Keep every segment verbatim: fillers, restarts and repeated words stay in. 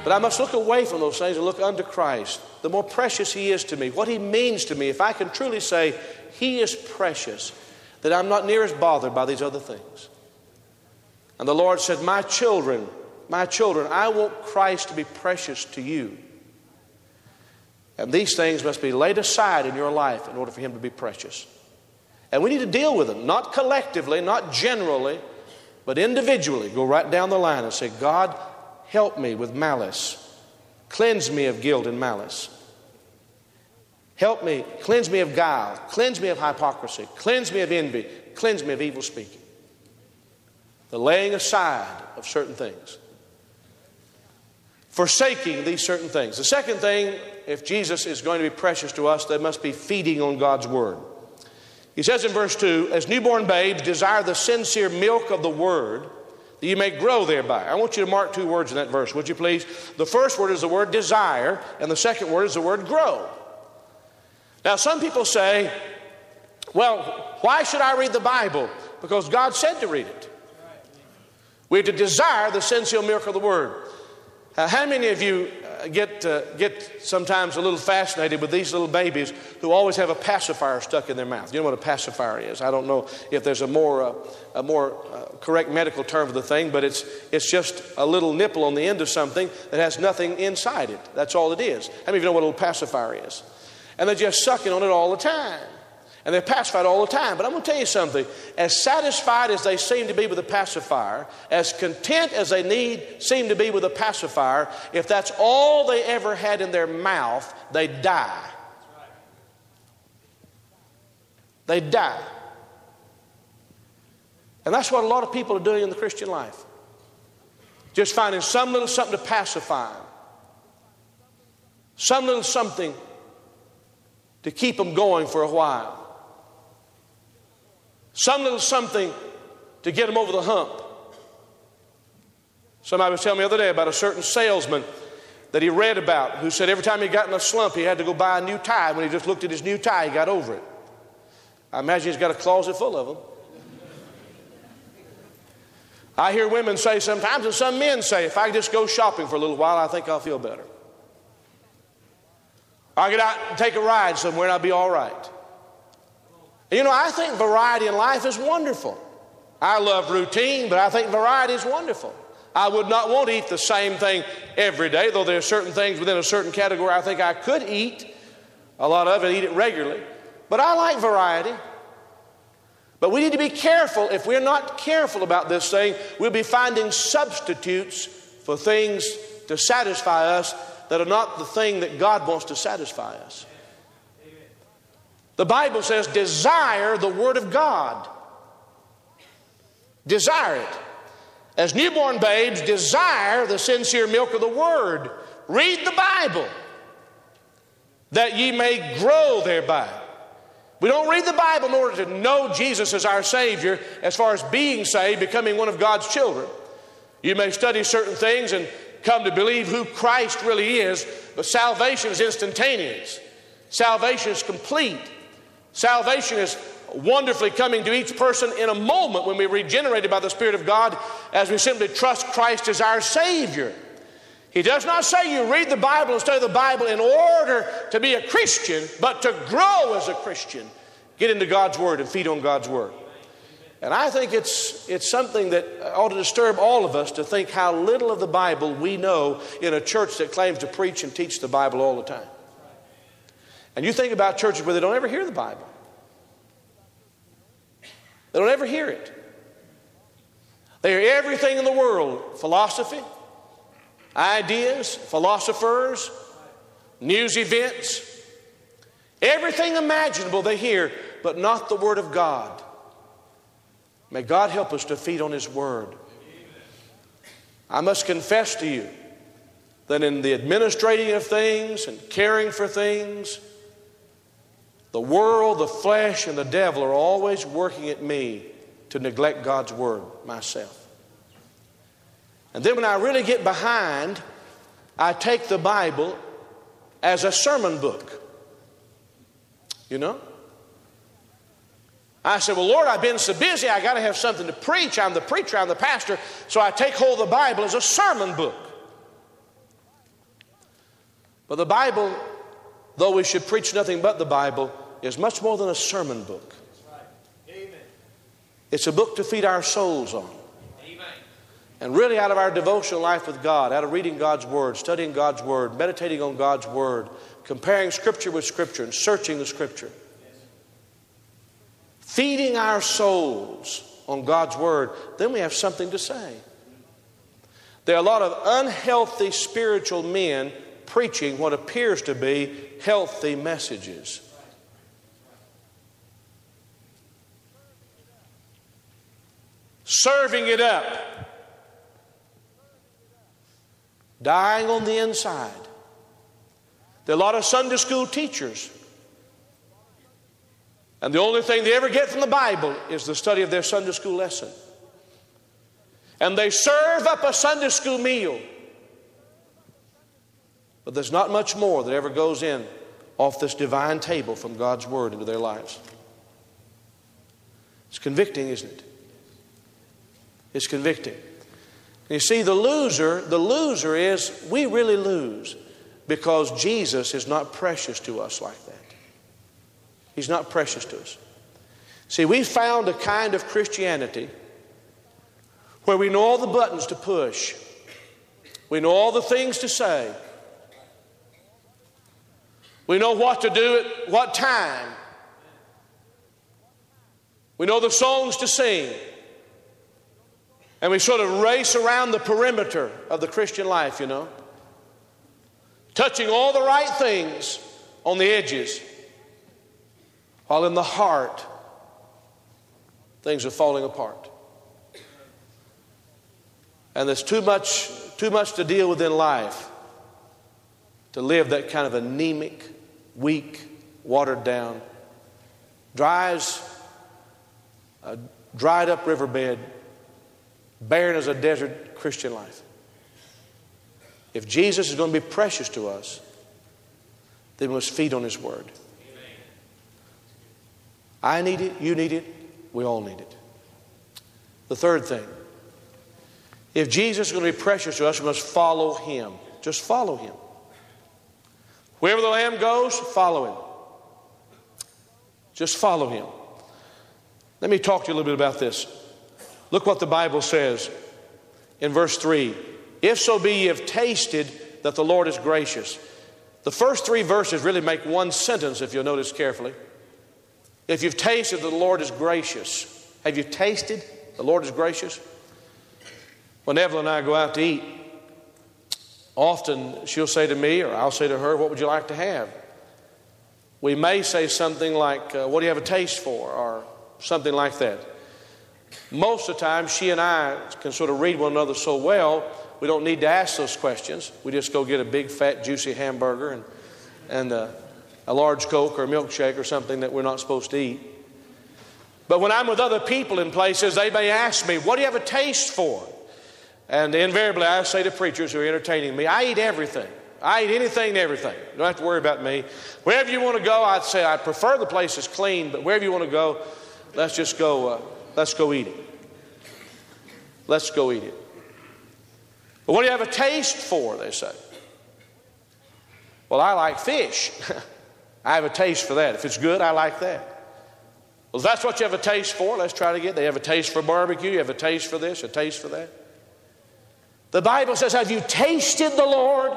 But I must look away from those things and look unto Christ. The more precious He is to me, what He means to me, if I can truly say He is precious, that I'm not near as bothered by these other things. And the Lord said, my children, my children, I want Christ to be precious to you. And these things must be laid aside in your life in order for Him to be precious. And we need to deal with them, not collectively, not generally, but individually. Go right down the line and say, God, help me with malice. Cleanse me of guilt and malice. Help me, cleanse me of guile. Cleanse me of hypocrisy. Cleanse me of envy. Cleanse me of evil speaking. The laying aside of certain things. Forsaking these certain things. The second thing, if Jesus is going to be precious to us, there must be feeding on God's Word. He says in verse two, as newborn babes desire the sincere milk of the Word, that you may grow thereby. I want you to mark two words in that verse, would you please? The first word is the word desire, and the second word is the word grow. Now, some people say, well, why should I read the Bible? Because God said to read it. We have to desire the sincere milk of the Word. Uh, how many of you uh, get uh, get sometimes a little fascinated with these little babies who always have a pacifier stuck in their mouth? You know what a pacifier is? I don't know if there's a more uh, a more uh, correct medical term for the thing, but it's it's just a little nipple on the end of something that has nothing inside it. That's all it is. How many of you know what a little pacifier is? And they're just sucking on it all the time. And they're pacified all the time. But I'm going to tell you something. As satisfied as they seem to be with a pacifier, as content as they need seem to be with a pacifier, if that's all they ever had in their mouth, they die. They die. And that's what a lot of people are doing in the Christian life. Just finding some little something to pacify them. Some little something to keep them going for a while. Some little something to get them over the hump. Somebody was telling me the other day about a certain salesman that he read about who said every time he got in a slump he had to go buy a new tie. When he just looked at his new tie, he got over it. I imagine he's got a closet full of them. I hear women say sometimes, and some men say, if I just go shopping for a little while, I think I'll feel better. I'll get out and take a ride somewhere and I'll be all right. You know, I think variety in life is wonderful. I love routine, but I think variety is wonderful. I would not want to eat the same thing every day, though there are certain things within a certain category I think I could eat. A lot of it, eat it regularly. But I like variety. But we need to be careful. If we're not careful about this thing, we'll be finding substitutes for things to satisfy us that are not the thing that God wants to satisfy us. The Bible says, desire the Word of God. Desire it. As newborn babes, desire the sincere milk of the Word. Read the Bible, that ye may grow thereby. We don't read the Bible in order to know Jesus as our Savior, as far as being saved, becoming one of God's children. You may study certain things and come to believe who Christ really is, but salvation is instantaneous. Salvation is complete. Salvation is wonderfully coming to each person in a moment when we're regenerated by the Spirit of God, as we simply trust Christ as our Savior. He does not say you read the Bible and study the Bible in order to be a Christian, but to grow as a Christian. Get into God's Word and feed on God's Word. And I think it's, it's something that ought to disturb all of us to think how little of the Bible we know in a church that claims to preach and teach the Bible all the time. And you think about churches where they don't ever hear the Bible. They don't ever hear it. They hear everything in the world. Philosophy, ideas, philosophers, news events. Everything imaginable they hear, but not the Word of God. May God help us to feed on His Word. I must confess to you that in the administrating of things and caring for things, the world, the flesh, and the devil are always working at me to neglect God's Word myself. And then when I really get behind, I take the Bible as a sermon book. You know? I said, well, Lord, I've been so busy, I got to have something to preach. I'm the preacher, I'm the pastor, so I take hold of the Bible as a sermon book. But the Bible, though we should preach nothing but the Bible, is much more than a sermon book. It's a book to feed our souls on. And really out of our devotional life with God, out of reading God's Word, studying God's Word, meditating on God's Word, comparing Scripture with Scripture and searching the Scripture. Feeding our souls on God's Word, then we have something to say. There are a lot of unhealthy spiritual men preaching what appears to be healthy messages. Serving it up. Dying on the inside. There are a lot of Sunday school teachers. And the only thing they ever get from the Bible is the study of their Sunday school lesson. And they serve up a Sunday school meal. But there's not much more that ever goes in off this divine table from God's Word into their lives. It's convicting, isn't it? It's convicting. You see, the loser, the loser is we really lose because Jesus is not precious to us like that. He's not precious to us. See, we found a kind of Christianity where we know all the buttons to push. We know all the things to say. We know what to do at what time. We know the songs to sing. And we sort of race around the perimeter of the Christian life, you know. Touching all the right things on the edges. While in the heart, things are falling apart. And there's too much, too much to deal with in life to live that kind of anemic, weak, watered down, dry as a dried up riverbed, barren as a desert Christian life. If Jesus is going to be precious to us, then we must feed on His Word. I need it, you need it, we all need it. The third thing, if Jesus is going to be precious to us, we must follow Him. Just follow Him. Wherever the Lamb goes, follow Him. Just follow Him. Let me talk to you a little bit about this. Look what the Bible says in verse three. If so be ye have tasted that the Lord is gracious. The first three verses really make one sentence if you'll notice carefully. If you've tasted that the Lord is gracious. Have you tasted the Lord is gracious? When Evelyn and I go out to eat, often she'll say to me, or I'll say to her, what would you like to have? We may say something like, uh, what do you have a taste for? Or something like that. Most of the time, she and I can sort of read one another so well, we don't need to ask those questions. We just go get a big, fat, juicy hamburger and, and uh, a large Coke or a milkshake or something that we're not supposed to eat. But when I'm with other people in places, they may ask me, what do you have a taste for? And invariably, I say to preachers who are entertaining me, I eat everything. I eat anything and everything. You don't have to worry about me. Wherever you want to go, I'd say I prefer the place is clean, but wherever you want to go, let's just go, uh, let's go eat it. Let's go eat it. But what do you have a taste for, they say? Well, I like fish. I have a taste for that. If it's good, I like that. Well, if that's what you have a taste for, let's try to get. They have a taste for barbecue. You have a taste for this, a taste for that. The Bible says, have you tasted the Lord?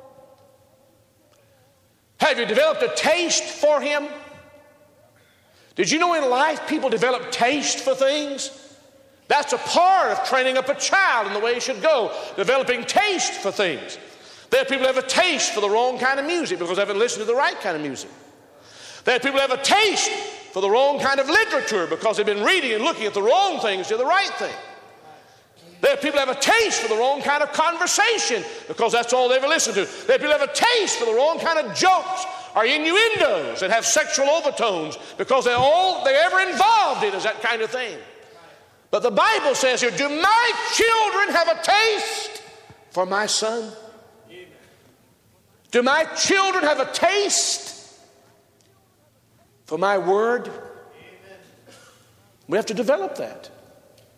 Have you developed a taste for Him? Did you know in life people develop taste for things? That's a part of training up a child in the way he should go, developing taste for things. There are people who have a taste for the wrong kind of music because they haven't listened to the right kind of music. There are people who have a taste for the wrong kind of literature because they've been reading and looking at the wrong things to the right thing. There are people who have a taste for the wrong kind of conversation because that's all they ever listen to. There are people who have a taste for the wrong kind of jokes or innuendos that have sexual overtones because they're all they're ever involved in is that kind of thing. But the Bible says here, do my children have a taste for my Son? Do my children have a taste for my Word? We have to develop that.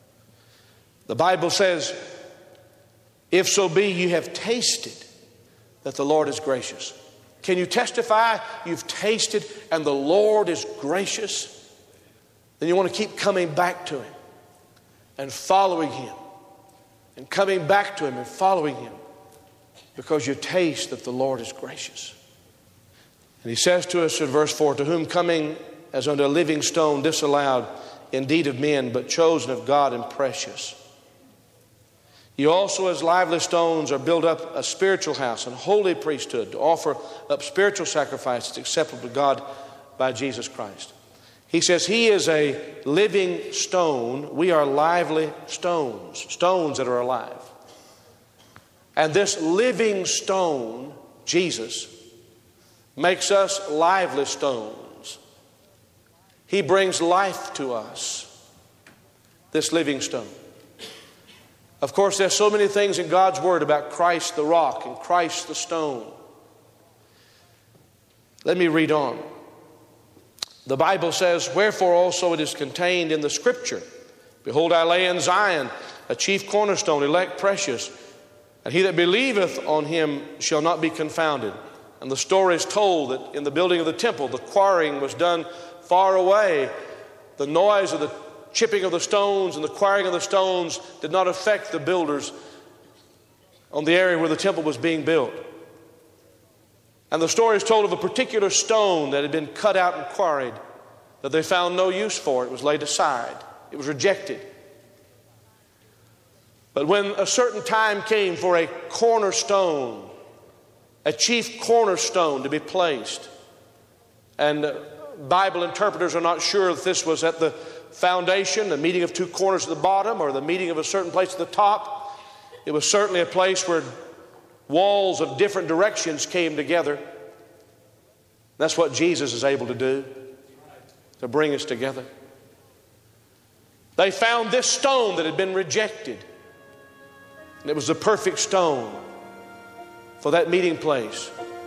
The Bible says, if so be you have tasted that the Lord is gracious? Can you testify you've tasted and the Lord is gracious? Then you want to keep coming back to Him and following Him and coming back to Him and following Him because you taste that the Lord is gracious. And He says to us in verse four, to whom coming as unto a living stone disallowed indeed of men, but chosen of God and precious. You also as lively stones are built up a spiritual house and holy priesthood to offer up spiritual sacrifices acceptable to God by Jesus Christ. He says He is a living stone. We are lively stones, stones that are alive. And this living stone, Jesus, makes us lively stones. He brings life to us, this living stone. Of course, there's so many things in God's Word about Christ the rock and Christ the stone. Let me read on. The Bible says, wherefore also it is contained in the Scripture, behold, I lay in Zion a chief cornerstone, elect precious, and he that believeth on Him shall not be confounded. And the story is told that in the building of the temple, the quarrying was done far away. The noise of the chipping of the stones and the quarrying of the stones did not affect the builders on the area where the temple was being built. And the story is told of a particular stone that had been cut out and quarried, that they found no use for. It was laid aside. It was rejected. But when a certain time came for a cornerstone, a chief cornerstone to be placed, and Bible interpreters are not sure if this was at the foundation, the meeting of two corners at the bottom, or the meeting of a certain place at the top. It was certainly a place where walls of different directions came together. That's what Jesus is able to do, to bring us together. They found this stone that had been rejected, and it was the perfect stone for that meeting place.